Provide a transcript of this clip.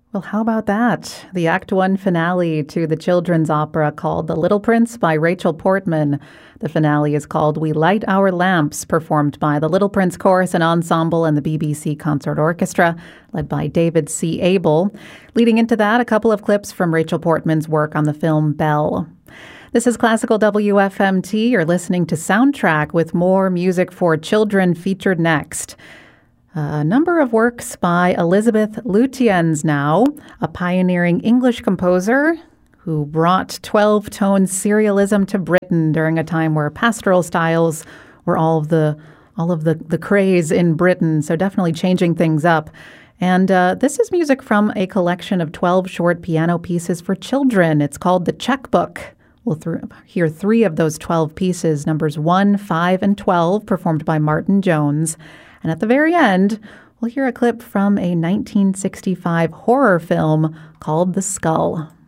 Well, how about that? The Act One finale to the children's opera called The Little Prince by Rachel Portman. The finale is called We Light Our Lamps, performed by the Little Prince Chorus and Ensemble and the BBC Concert Orchestra, led by David C. Abel. Leading into that, a couple of clips from Rachel Portman's work on the film Belle. This is Classical WFMT. You're listening to Soundtrack with more music for children featured next. A number of works by Elizabeth Lutyens now, a pioneering English composer who brought 12-tone serialism to Britain during a time where pastoral styles were all of the craze in Britain, so definitely changing things up. And this is music from a collection of 12 short piano pieces for children. It's called The Checkbook. We'll hear 3 of those 12 pieces, numbers 1, 5, and 12, performed by Martin Jones. And at the very end, we'll hear a clip from a 1965 horror film called The Skull.